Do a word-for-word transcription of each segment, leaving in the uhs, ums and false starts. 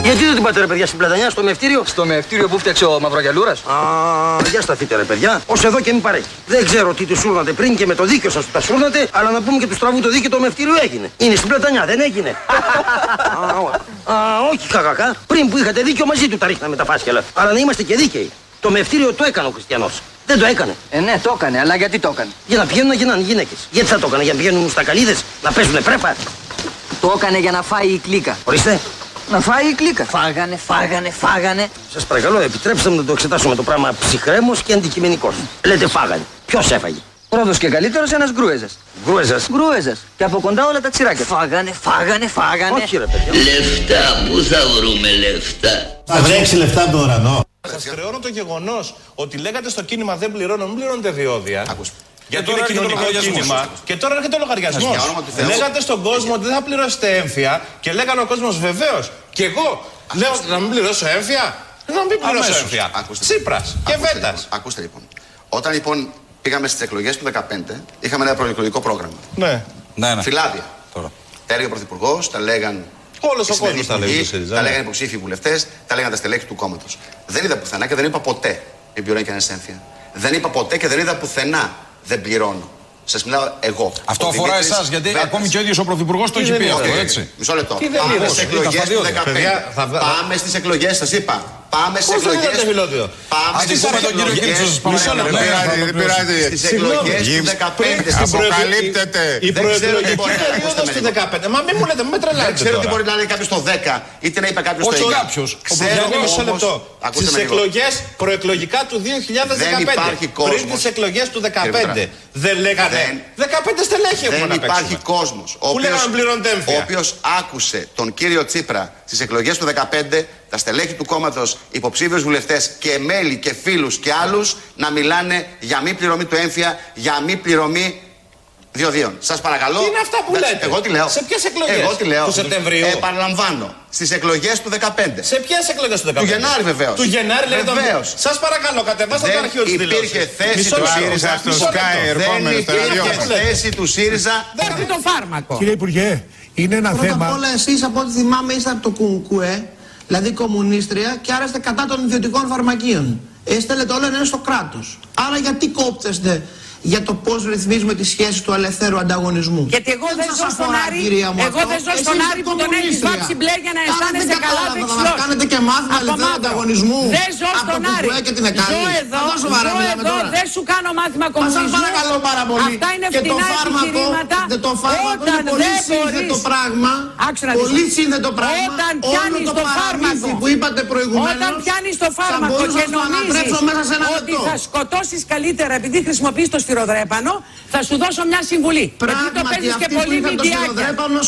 Γιατί δεν την πάτε ρε παιδιά στην Πλατανιά, στο μευτήριο? Στο μευτήριο που φτιάξε ο Μαυρογιαλούρας. Α, για σταθείτε ρε παιδιά. Ως εδώ και μην παρέχει. Δεν ξέρω τι του σούρνατε πριν και με το δίκιο σας που τα σούρνατε, αλλά να πούμε και του στραβού το δίκιο το μευτήριο έγινε. Είναι στην Πλατανιά, δεν έγινε? Α, α, όχι κακακά. Πριν που είχατε δίκιο μαζί του τα ρίχναμε τα φάσκελα. Αλλά να είμαστε και δίκαιοι. Το μευτήριο το έκανε ο Χριστιανός. Δεν το έκανε. Ε, ναι, το έκανε, αλλά γιατί το έκανε? Για να πηγαίνουν να γίνανε γυναίκες. Γιατί θα το έκανε, για να πηγαίνουν στα καλύδες, να παίζουνε πρέπα? Το έκανε για να φάει η κλίκα. Ορίστε. Να φάει η κλίκα. Φάγανε, φάγανε, φάγανε. Σας παρακαλώ, επιτρέψτε μου να το εξετάσουμε το πράγμα ψυχρέμος και αντικειμενικός. Λέτε φάγανε. Ποιος έφαγε? Πρώτος και καλύτερος ένας Γκρούεζας. Γκρούεζας. Γκρούεζας. Και από κοντά όλα τα τσιράκια. Φάγανε, φάγανε, φάγανε. Όχι ρε παιδιά. Λεφτά, πού θα βρούμε λεφτά? Θα βρέξει λεφτά από τον ουρανό. Σας χρεώνω το γεγονός ότι λέγατε στο κίνημα δεν πληρώνω, μην πληρώνετε διόδια. Ακούστε. Γιατί είναι κοινωνικό κίνημα και τώρα έρχεται ο λογαριασμός. Λέγατε στον κόσμο ότι δεν θα πληρώσετε έμφυα και λέγανε ο κόσμος βεβαίως. Και εγώ λέω να μην πληρώσω έμφυα. Να μην πληρώσω έμφυα. Τσίπρας και Βέτας. Ακούστε λοιπόν. Όταν λοιπόν πήγαμε στις εκλογές του δεκαπέντε, είχαμε ένα προεκλογικό πρόγραμμα. Ναι. Ναι, ναι. Φυλάδια. Τώρα. Τα έλεγε ο Πρωθυπουργός, τα λέγαν. Όλος ο κόσμος τα λέγει. Τα λέγανε υποψήφιοι βουλευτές, τα λέγανε τα στελέχη του κόμματος. Δεν είδα πουθενά και δεν είπα ποτέ δεν πληρώνει κανένας έμφυα. Δεν είπα ποτέ και δεν είδα πουθενά δεν πληρώνω. Σας μιλάω εγώ. Αυτό αφορά εσάς, γιατί Βέτας. Ακόμη και ο ίδιος ο Πρωθυπουργός το έχει πει αυτό, έτσι. Μισό λεπτό. Πάμε στις εκλογές του δεκαπέντε. Πάμε στις εκλογές, σας είπα. Πάμε στις εκλογές. Πάμε στις εκλογές. Μισό λεπτό. Στις εκλογές του δεκαπέντε. Αποκαλύπτεται. Η προεκλογική περίοδος του δεκαπέντε. Μα μην μου λέτε, μην με τρελάτε. Δεν ξέρω τι μπορεί να λέει κάποιος το δέκα ή τι να είπε κάποιος το είκοσι. κάποιος. Ξέρω μισό λεπτό. Στις εκλογές προεκλογικά του δύο χιλιάδες δεκαπέντε. Πριν τις εκλογές του δεκαπέντε. Δεν λέγανε. δεκαπέντε στελέχη έχουμε να παίξουμε. Δεν υπάρχει κόσμος ο οποίος άκουσε τον κύριο Τσίπρα στις εκλογές του δεκαπέντε, τα στελέχη του κόμματος, υποψήφιους βουλευτές και μέλη και φίλους και άλλους να μιλάνε για μη πληρωμή του έμφυα, για μη πληρωμή διοδίων. Σας παρακαλώ. Τι είναι αυτά που να... λέτε? Εγώ τι λέω? Σε ποιες εκλογές? Εγώ τι λέω? Του Σεπτεμβρίου. Επαναλαμβάνω. Στις εκλογές του δεκαπέντε. Σε ποιες εκλογές του δεκαπέντε? Του Γενάρη βεβαίως. Του Γενάρη λέγεται. Βεβαίως. Σας παρακαλώ, κατεβάστε το αρχείο της δηλώσης. Υπήρχε θέση του ΣΥΡΙΖΑ στο Sky. Δεν υπήρχε θέση του ΣΥΡΙΖΑ. Δεν το φάρμακο. Κύριε Υπουργέ, είναι ένα Πρώτα θέμα. Πρώτα απ' όλα, εσείς από ό,τι θυμάμαι είστε από το ΚΚΕ, δηλαδή κομμουνίστρια, και άρα είστε κατά των ιδιωτικών φαρμακείων. Εσείς θέλετε όλα να είναι στο κράτος. Άρα γιατί κόπτεστε για το πώς ρυθμίζουμε τις σχέσεις του ελευθέρου ανταγωνισμού? Γιατί εγώ δεν ζω στον Άρη, εγώ δεν ζω στον Άρη που τον έχει βάψει μπλε για να αισθάνεσαι καλά δεξιός. Κάνετε και μάθημα ελευθέρου ανταγωνισμού. Δεν ζω στον Άρη. Ζω εδώ, ζω εδώ, δεν σου κάνω μάθημα κομμουνισμού. Σας παρακαλώ πάρα πολύ. Αυτά είναι φτηνά επιχειρήματα. Το φάρμακο είναι πολύ σύνθετο πράγμα. Πολύ σύνθετο πράγμα. Όταν πιάνεις το φάρμακο, που είπατε προηγουμένως, όταν πιάνεις το φάρμακο και νομίζεις ότι θα σκοτώσεις καλύτερα επειδή χρησιμοποιείς το σφυροδρέπανο, θα σου δώσω μια συμβουλή. Πράγματι, γιατί το παίζεις και πολύ μηδιάκια.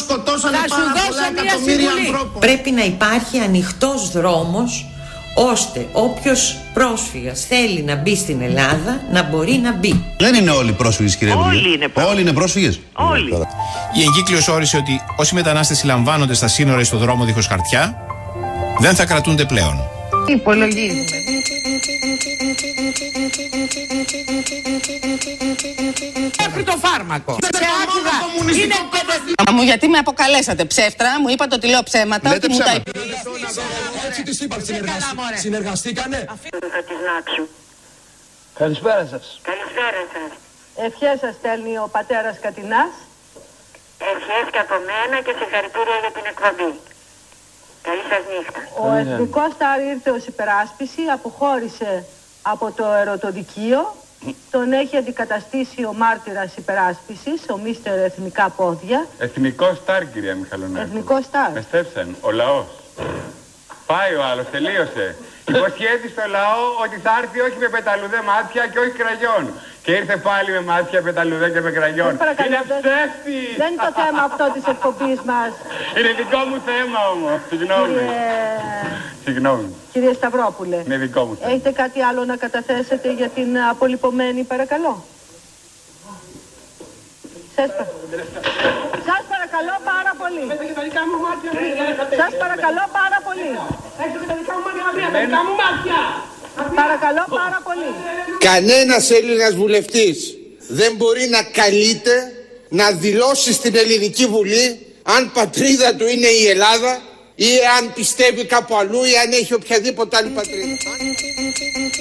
Θα σου δώσω μια συμβουλή. Πρέπει να υπάρχει ανοιχτός δρόμος ώστε όποιος πρόσφυγας θέλει να μπει στην Ελλάδα να μπορεί να μπει. Δεν είναι όλοι πρόσφυγες, κύριε Υπουργέ. Όλοι είναι πρόσφυγες. Όλοι είναι πρόσφυγες. Όλοι. Η εγκύκλειος όρισε ότι όσοι μετανάστες συλλαμβάνονται στα σύνορα ή στο δρόμο δίχως χαρτιά δεν θα κρατούνται πλέον. Υπολογίζουμε. Μέχρι το φάρμακο. Σε άκουγα. Είναι μου, γιατί με αποκαλέσατε ψεύτρα, μου είπατε ότι λέω ψέματα. Λέτε ότι ψέματα. μου τα... Έτσι της είπα, συνεργαστήκανε. Καλησπέρα σας. Καλησπέρα σας. Ευχές σας στέλνει ο πατέρας Κατινάς. Ευχές και από μένα και συγχαρητήρια για την εκπομπή. Καλή σας νύχτα. Ο Εθνικός Στάρ ήρθε ως υπεράσπιση, αποχώρησε από το ερωτοδικείο. Τον έχει αντικαταστήσει ο μάρτυρας υπεράσπισης, ο μίστερ Εθνικά Πόδια. Εθνικό Στάρ, κυρία Μιχαλονάκη. Εθνικό Στάρ. Με στέψαν, ο λαός. Πάει ο άλλος, τελείωσε. Υποσχέθη στο λαό ότι θα έρθει όχι με πεταλουδέ μάτια και όχι κραγιόν. Και ήρθε πάλι με μάτια, πεταλουδέ και με κραγιόν. Είναι ψεύτη! Δεν είναι το θέμα αυτό της εκπομπής μας. Είναι δικό μου θέμα όμως. Συγγνώμη. Συγγνώμη. Κύριε Σταυρόπουλε, είναι δικό μου θέμα. Έχετε κάτι άλλο να καταθέσετε για την απολυπωμένη, παρακαλώ? Σας, πα... Σας παρακαλώ πάρα πολύ. Σας παρακαλώ πάρα πολύ. Παρακαλώ πάρα πολύ. Κανένας Έλληνας βουλευτής δεν μπορεί να καλείται να δηλώσει στην Ελληνική Βουλή, αν πατρίδα του είναι η Ελλάδα, ή αν πιστεύει κάπου αλλού ή αν έχει οποιαδήποτε άλλη πατρίδα.